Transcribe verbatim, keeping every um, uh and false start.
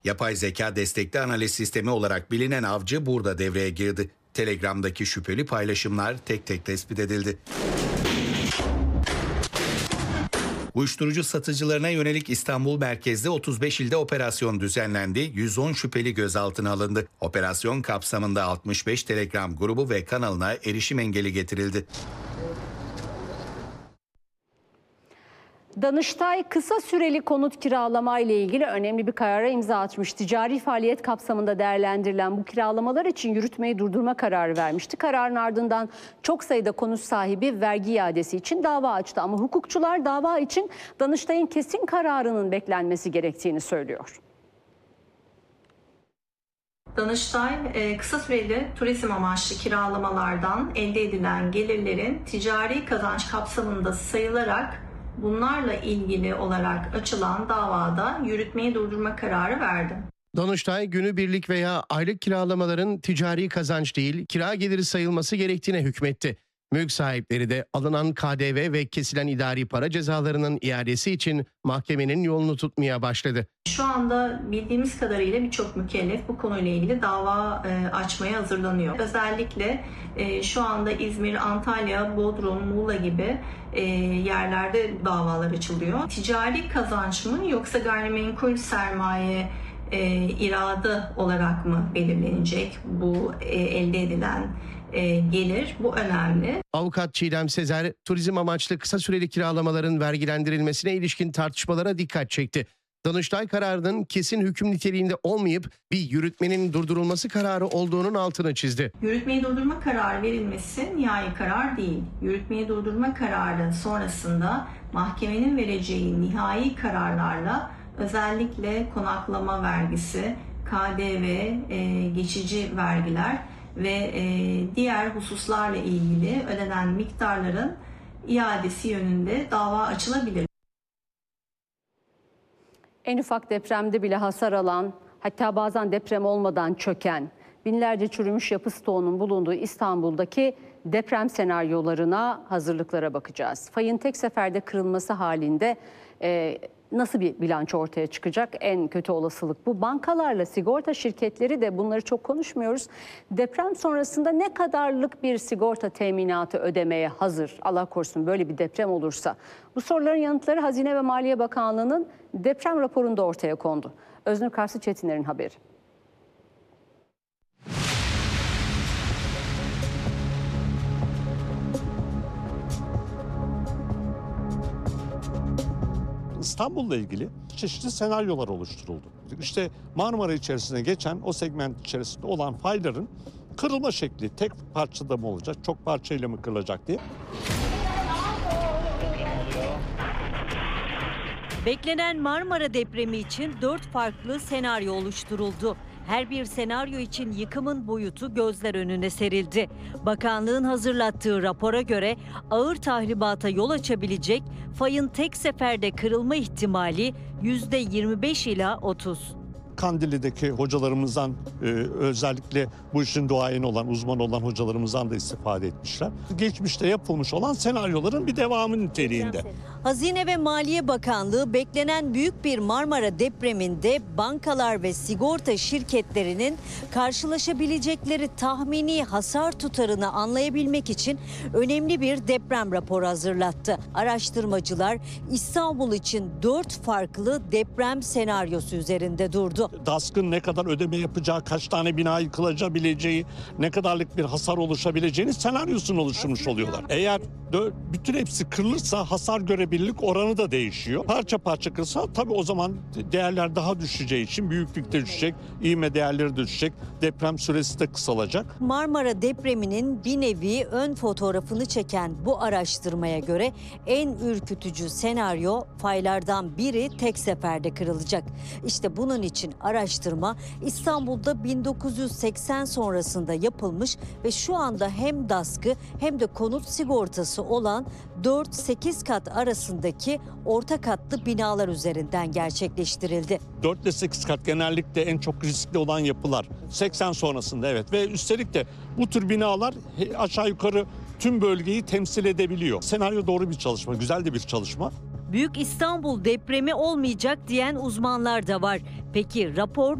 Yapay zeka destekli analiz sistemi olarak bilinen Avcı burada devreye girdi. Telegram'daki şüpheli paylaşımlar tek tek tespit edildi. Uyuşturucu satıcılarına yönelik İstanbul merkezde otuz beş ilde operasyon düzenlendi. yüz on şüpheli gözaltına alındı. Operasyon kapsamında altmış beş Telegram grubu ve kanalına erişim engeli getirildi. Danıştay kısa süreli konut kiralama ile ilgili önemli bir karara imza atmış. Ticari faaliyet kapsamında değerlendirilen bu kiralamalar için yürütmeyi durdurma kararı vermişti. Kararın ardından çok sayıda konut sahibi vergi iadesi için dava açtı. Ama hukukçular dava için Danıştay'ın kesin kararının beklenmesi gerektiğini söylüyor. Danıştay kısa süreli turizm amaçlı kiralamalardan elde edilen gelirlerin ticari kazanç kapsamında sayılarak bunlarla ilgili olarak açılan davada yürütmeyi durdurma kararı verdi. Danıştay günübirlik veya aylık kiralamaların ticari kazanç değil, kira geliri sayılması gerektiğine hükmetti. Mülk sahipleri de alınan K D V ve kesilen idari para cezalarının iadesi için mahkemenin yolunu tutmaya başladı. Şu anda bildiğimiz kadarıyla birçok mükellef bu konuyla ilgili dava e, açmaya hazırlanıyor. Özellikle e, şu anda İzmir, Antalya, Bodrum, Muğla gibi e, yerlerde davalar açılıyor. Ticari kazanç mı yoksa gayrimenkul sermaye e, iradı olarak mı belirlenecek bu e, elde edilen E, gelir? Bu önemli. Avukat Çiğdem Sezer, turizm amaçlı kısa süreli kiralamaların vergilendirilmesine ilişkin tartışmalara dikkat çekti. Danıştay kararının kesin hüküm niteliğinde olmayıp bir yürütmenin durdurulması kararı olduğunun altını çizdi. Yürütmeyi durdurma kararı verilmesi nihai karar değil. Yürütmeyi durdurma kararı sonrasında mahkemenin vereceği nihai kararlarla özellikle konaklama vergisi, K D V, e, geçici vergiler ve e, diğer hususlarla ilgili ödenen miktarların iadesi yönünde dava açılabilir. En ufak depremde bile hasar alan, hatta bazen deprem olmadan çöken, binlerce çürümüş yapı stoğunun bulunduğu İstanbul'daki deprem senaryolarına, hazırlıklara bakacağız. Fayın tek seferde kırılması halinde e, nasıl bir bilanço ortaya çıkacak? En kötü olasılık bu. Bankalarla sigorta şirketleri de, bunları çok konuşmuyoruz, deprem sonrasında ne kadarlık bir sigorta teminatı ödemeye hazır? Allah korusun böyle bir deprem olursa. Bu soruların yanıtları Hazine ve Maliye Bakanlığı'nın deprem raporunda ortaya kondu. Öznur Karsı Çetinler'in haberi. İstanbul'la ilgili çeşitli senaryolar oluşturuldu. İşte Marmara içerisinde geçen, o segment içerisinde olan fayların kırılma şekli tek parçada mı olacak, çok parçayla mı kırılacak diye. Beklenen Marmara depremi için dört farklı senaryo oluşturuldu. Her bir senaryo için yıkımın boyutu gözler önüne serildi. Bakanlığın hazırlattığı rapora göre ağır tahribata yol açabilecek fayın tek seferde kırılma ihtimali yüzde yirmi beş ila otuz. Kandilli'deki hocalarımızdan e, özellikle bu işin duayeni olan, uzman olan hocalarımızdan da istifade etmişler. Geçmişte yapılmış olan senaryoların bir devamı niteliğinde. Hazine ve Maliye Bakanlığı beklenen büyük bir Marmara depreminde bankalar ve sigorta şirketlerinin karşılaşabilecekleri tahmini hasar tutarını anlayabilmek için önemli bir deprem raporu hazırlattı. Araştırmacılar İstanbul için dört farklı deprem senaryosu üzerinde durdu. DASK'ın ne kadar ödeme yapacağı, kaç tane bina yıkılabileceği, ne kadarlık bir hasar oluşabileceğini senaryosunu oluşturmuş oluyorlar. Eğer bütün hepsi kırılırsa hasar görebilirlik oranı da değişiyor. Parça parça kırılsa tabii o zaman değerler daha düşeceği için büyüklük de düşecek, ivme değerleri de düşecek, deprem süresi de kısalacak. Marmara depreminin bir nevi ön fotoğrafını çeken bu araştırmaya göre en ürkütücü senaryo faylardan biri tek seferde kırılacak. İşte bunun için araştırma İstanbul'da bin dokuz yüz seksen sonrasında yapılmış ve şu anda hem DASK'ı hem de konut sigortası olan dört sekiz kat arasındaki orta katlı binalar üzerinden gerçekleştirildi. dört ile sekiz kat genellikle en çok riskli olan yapılar. seksen sonrasında evet, ve üstelik de bu tür binalar aşağı yukarı tüm bölgeyi temsil edebiliyor. Senaryo doğru bir çalışma, güzel de bir çalışma. Büyük İstanbul depremi olmayacak diyen uzmanlar da var. Peki rapor